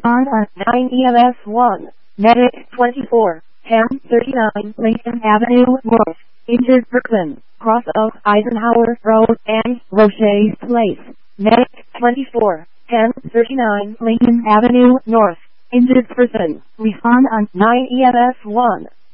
Respond on 9 EMS 1. Medic 24, 1039 Lincoln Avenue North. Injured Brooklyn, cross of Eisenhower Road and Roche Place. Medic 24, 1039 Lincoln Avenue North. Injured person. Respond on 9 EMS 1.